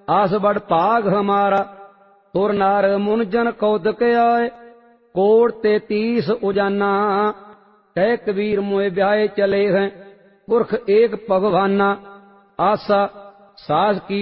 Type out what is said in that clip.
आस बड़ भाग हमारा। तुर नार मुन जन कौतक आए, कोट 33 उजाना। कह कबीर मोए ब्याहे चले हैं, पुरख एक भगवाना। आसा सास की